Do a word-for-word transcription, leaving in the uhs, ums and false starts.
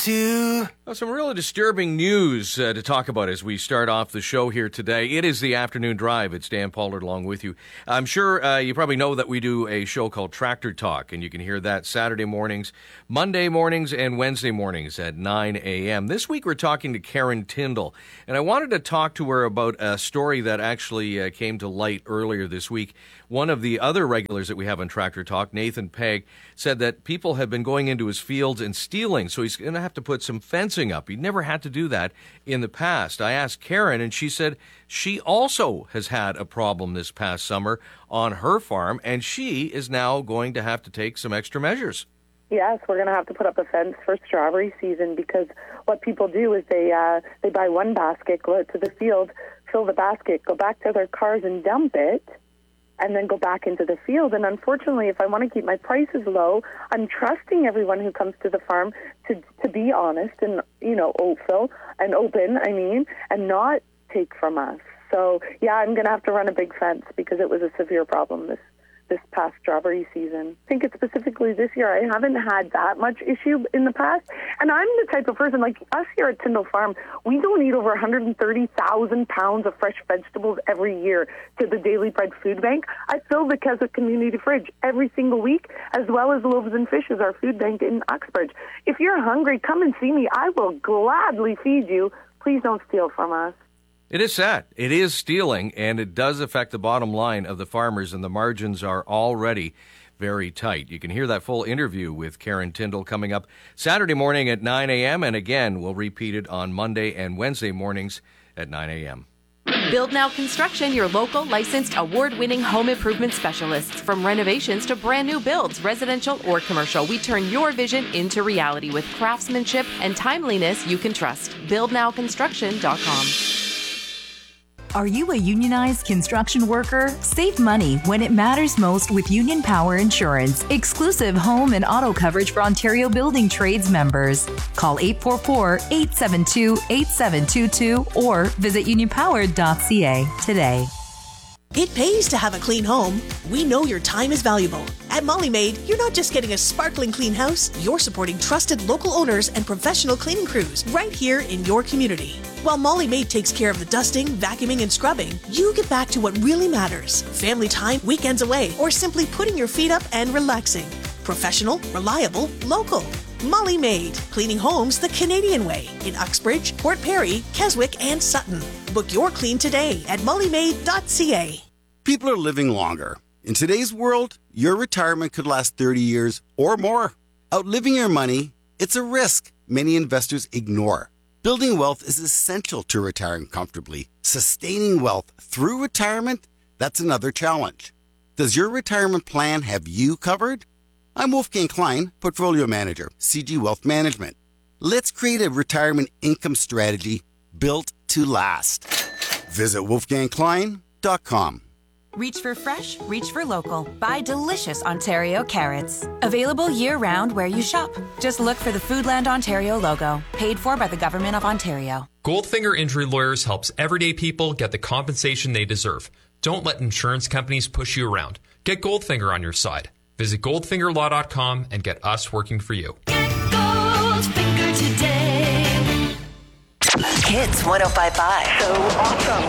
to... Well, some really disturbing news uh, to talk about as we start off the show here today. It is the Afternoon Drive. It's Dan Pollard along with you. I'm sure uh, you probably know that we do a show called Tractor Talk, and you can hear that Saturday mornings, Monday mornings, and Wednesday mornings at nine a.m. This week we're talking to Karen Tyndall, and I wanted to talk to her about a story that actually uh, came to light earlier this week. One of the other regulars that we have on Tractor Talk, Nathan Pegg, said that people have been going into his fields and stealing, so he's going to have to put some fencing up. He never had to do that in the past. I asked Karen, and she said she also has had a problem this past summer on her farm, and she is now going to have to take some extra measures. Yes, we're going to have to put up a fence for strawberry season, because what people do is they uh, they buy one basket, go out to the field, fill the basket, go back to their cars and dump it, and then go back into the field. And unfortunately, if I want to keep my prices low, I'm trusting everyone who comes to the farm to to be honest and, you know, open and open, I mean, and not take from us. So, yeah, I'm going to have to run a big fence because it was a severe problem this this past strawberry season. I think it's specifically this year. I haven't had that much issue in the past. And I'm the type of person, like us here at Tyndall Farm, we don't eat over one hundred thirty thousand pounds of fresh vegetables every year to the Daily Bread Food Bank. I fill the Keswick Community Fridge every single week, as well as Loaves and Fishes, our food bank in Uxbridge. If you're hungry, come and see me. I will gladly feed you. Please don't steal from us. It is sad. It is stealing, and it does affect the bottom line of the farmers, and the margins are already very tight. You can hear that full interview with Karen Tyndall coming up Saturday morning at nine a.m., and again, we'll repeat it on Monday and Wednesday mornings at nine a.m. Build Now Construction, your local licensed award-winning home improvement specialists. From renovations to brand new builds, residential or commercial, we turn your vision into reality with craftsmanship and timeliness you can trust. build now construction dot com. Are you a unionized construction worker? Save money when it matters most with Union Power Insurance. Exclusive home and auto coverage for Ontario Building Trades members. Call eight four four, eight seven two, eight seven two two or visit union power dot c a today. It pays to have a clean home. We know your time is valuable. At Molly Maid, you're not just getting a sparkling clean house, you're supporting trusted local owners and professional cleaning crews right here in your community. While Molly Maid takes care of the dusting, vacuuming, and scrubbing, you get back to what really matters. Family time, weekends away, or simply putting your feet up and relaxing. Professional, reliable, local. Molly Maid, cleaning homes the Canadian way in Uxbridge, Port Perry, Keswick, and Sutton. Book your clean today at molly maid dot c a. People are living longer. In today's world, your retirement could last thirty years or more. Outliving your money, it's a risk many investors ignore. Building wealth is essential to retiring comfortably. Sustaining wealth through retirement, that's another challenge. Does your retirement plan have you covered? I'm Wolfgang Klein, Portfolio Manager, C G Wealth Management. Let's create a retirement income strategy built to last. Visit wolfgang klein dot com. Reach for fresh, reach for local. Buy delicious Ontario carrots. Available year-round where you shop. Just look for the Foodland Ontario logo. Paid for by the Government of Ontario. Goldfinger Injury Lawyers helps everyday people get the compensation they deserve. Don't let insurance companies push you around. Get Goldfinger on your side. Visit goldfinger law dot com and get us working for you. Get Goldfinger today. Hits one oh five point five. So awesome.